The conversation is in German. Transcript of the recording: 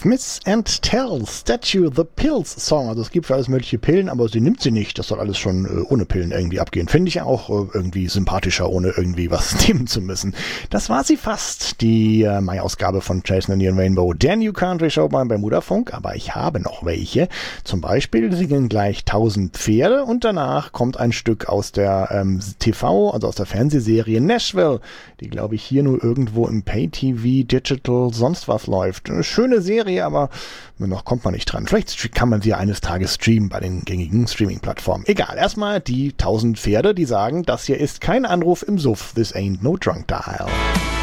Miss and Tell, Statue, The Pills Song. Also es gibt für alles mögliche Pillen, aber sie nimmt sie nicht. Das soll alles schon ohne Pillen irgendwie abgehen. Finde ich auch irgendwie sympathischer, ohne irgendwie was nehmen zu müssen. Das war sie fast, die Mai-Ausgabe von Chasing the Neon Rainbow, der New Country Show beim Bermuda Funk. Aber ich habe noch welche. Zum Beispiel singen gleich 1000 Pferde und danach kommt ein Stück aus der TV, also aus der Fernsehserie Nashville, die glaube ich hier nur irgendwo im Pay-TV, Digital, sonst was läuft. Eine schöne Serie, aber noch kommt man nicht dran. Vielleicht kann man sie eines Tages streamen bei den gängigen Streaming-Plattformen. Egal, erstmal die 1000 Pferde, die sagen, das hier ist kein Anruf im Suff. This ain't no drunk dial.